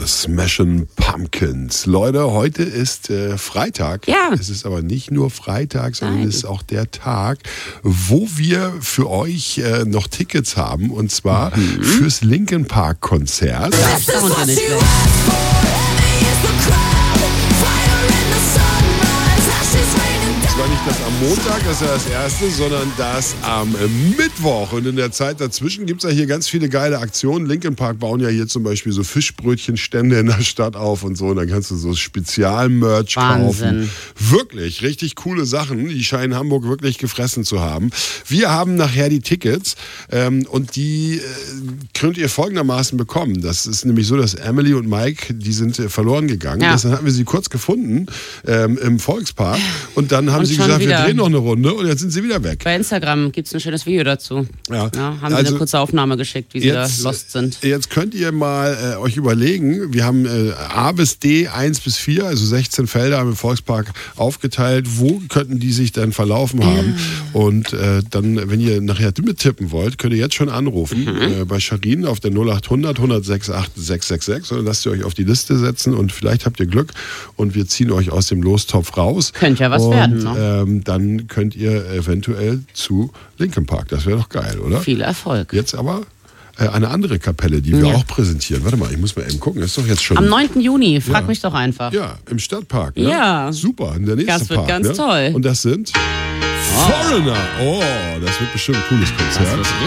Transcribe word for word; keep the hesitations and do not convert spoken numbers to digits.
Smashing Pumpkins. Leute, heute ist äh, Freitag. Ja. Es ist aber nicht nur Freitag, sondern Nein. es ist auch der Tag, wo wir für euch äh, noch Tickets haben. Und zwar mhm. fürs Linkin Park Konzert. Das ist ja nicht schlecht. Es war nicht das am Montag, das ist ja das erste, sondern das am Mittwoch. Und in der Zeit dazwischen gibt es ja hier ganz viele geile Aktionen. Linkin Park bauen ja hier zum Beispiel so Fischbrötchenstände in der Stadt auf und so. Und dann kannst du so Spezialmerch kaufen. Wirklich, richtig coole Sachen. Die scheinen Hamburg wirklich gefressen zu haben. Wir haben nachher die Tickets ähm, und die äh, könnt ihr folgendermaßen bekommen. Das ist nämlich so, dass Emily und Mike, die sind äh, verloren gegangen. Ja. Deshalb hatten wir sie kurz gefunden ähm, im Volkspark. Und dann haben Und sie schon gesagt, wieder. wir drehen noch eine Runde und jetzt sind sie wieder weg. Bei Instagram gibt es ein schönes Video dazu. Ja. Ja, haben sie Also eine kurze Aufnahme geschickt, wie sie jetzt, da lost sind. Jetzt könnt ihr mal äh, euch überlegen, wir haben äh, A bis D, eins bis vier, also sechzehn Felder im Volkspark aufgeteilt. Wo könnten die sich denn verlaufen haben? Ja. Und äh, dann, wenn ihr nachher mittippen wollt, könnt ihr jetzt schon anrufen mhm. äh, bei Sharin auf der null acht hundert, hundertsechs acht sechs sechs sechs oder lasst ihr euch auf die Liste setzen und vielleicht habt ihr Glück und wir ziehen euch aus dem Lostopf raus. Könnte ja was und, werden, ne? Ähm, dann könnt ihr eventuell zu Linkin Park. Das wäre doch geil, oder? Viel Erfolg. Jetzt aber äh, eine andere Kapelle, die wir ja. auch präsentieren. Warte mal, ich muss mal eben gucken. Das ist doch jetzt schon. Am neunten Juni, frag ja. mich doch einfach. Ja, im Stadtpark. Ne? Ja. Super, der nächste Das wird Park. ganz ne? toll. Und das sind Oh. Foreigner. Oh, das wird bestimmt ein cooles Konzert.